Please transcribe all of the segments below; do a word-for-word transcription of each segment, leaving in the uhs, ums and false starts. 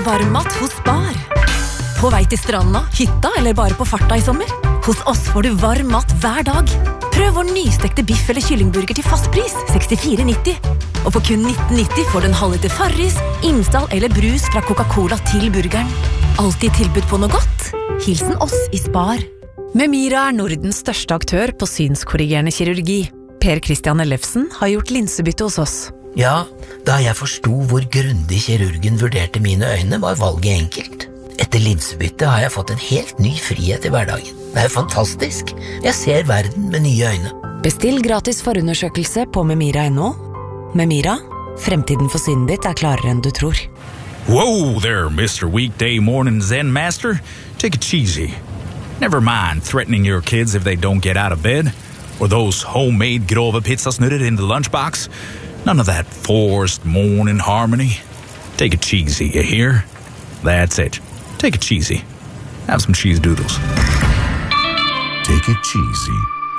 med varmmat hos Spar. På vei til stranda, hytta eller bare på farta i sommer? Hos oss får du varm mat hver dag. Prøv vår nystekte biff eller kyllingburger til fast pris, sekstifire nitti. Og for kun nitten nitti får du en halvliter Farris, Imsdal eller brus fra Coca-Cola til burgeren. Alltid tilbud på noe godt. Hilsen oss i Spar. Memira er Nordens største aktør på synskorrigerende kirurgi. Per Christian Ellefsen har gjort linsebytte hos oss. Ja, da jeg forstod hvor grundig kirurgen vurderte mine øyne, var valget enkelt. Etter linsebytte har jeg fått en helt ny frihet i hverdagen. Det er fantastisk. Jeg ser verden med nye øyne. Bestill gratis forundersøkelse på memira punktum no. Memira, fremtiden for synet ditt er klarere enn du tror. Whoa there, Mister Weekday Morning Zen Master. Take it cheesy. Never mind threatening your kids if they don't get out of bed, or those homemade grove pizzasnurrer in the lunchbox. None of that forced morning harmony. Take it cheesy, you hear? That's it. Take it cheesy. Have some cheese doodles. Take it cheesy.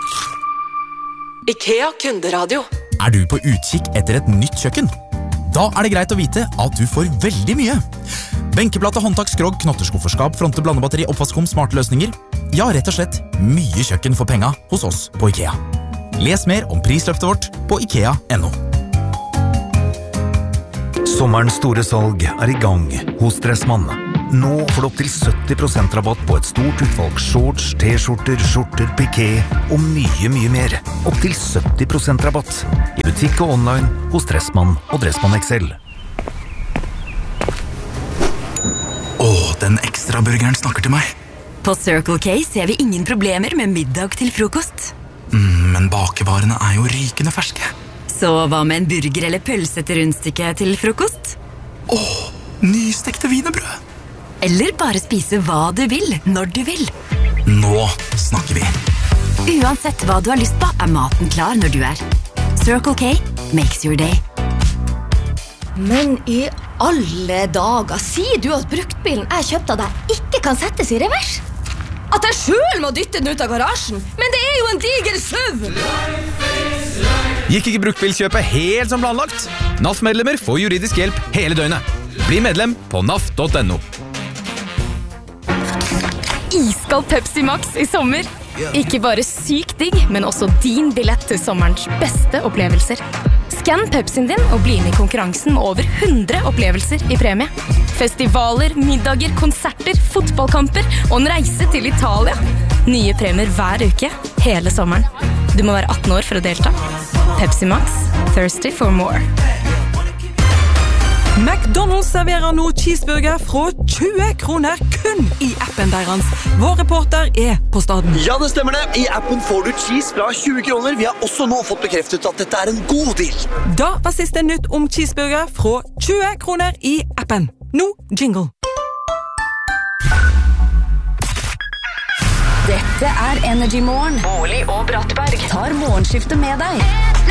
IKEA kunderadio. Er du på utkikk etter et nytt kjøkken? Da er det greit å vite at du får veldig mye. Benkeplate, håndtak, skrog, knotterskufferskap, fronte, blandebatteri, oppvaskkom, smarte løsninger. Ja, rett og slett mye kjøkken for penga hos oss på IKEA. Les mer om prisløftet vårt på ikea punktum no. Sommerens store salg er i gang hos Dressmann. Nå får du opp til sytti prosent rabatt på et stort utvalg shorts, t-skjorter, skjorter, piké og mye, mye mer. Opp til sytti prosent rabatt i butikk og online hos Dressmann og Dressmann X L. Åh, den ekstra burgeren snakker til meg. På Circle K ser vi ingen problemer med middag til frokost. Mm, men bakevarene er jo rykende ferske. Så hva med en burger eller pølse til rundstykke til frokost? Åh, nystekte wienerbrød. Eller bare spise hva du vil, når du vil. Nå snakker vi. Uansett hva du har lyst på, er maten klar når du er. Circle K makes your day. Men i alle dager, sier du at bruktbilen jeg kjøpte av deg ikke kan settes i revers? At jeg selv må dytte den ut av garasjen? Men det er jo en diger SUV! Gikk ikke bruktbilkjøpet helt som planlagt? N A F-medlemmer får juridisk hjelp hele døgnet. Bli medlem på N A F punktum no. Iskald Pepsi Max i sommer. Ikke bare sykt digg, men også din billett til sommerens beste opplevelser. Skann Pepsien din og bli med i konkurransen med over hundre opplevelser i premie. Festivaler, middager, konserter, fotballkamper og en reise til Italia. Nye premier hver uke, hele sommeren. Du må være atten år for å delta. Pepsi Max, thirsty for more. McDonald's serverer nå cheeseburger fra tjue kroner kun i appen deres. Vår reporter er på staden. Ja, det stemmer det. I appen får du cheese fra tjue kroner. Vi har også nå fått bekreftet at dette er en god deal. Da var siste nytt om cheeseburger fra tjue kroner i appen. Nå jingle. Dette er Energy Morgen. Bårli og Brattberg tar morgenskiftet med deg.